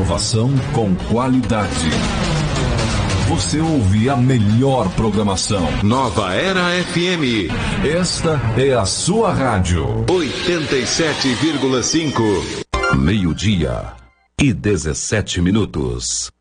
Inovação com qualidade. Você ouve a melhor programação. Nova Era FM. Esta é a sua rádio. 87,5. 12:17.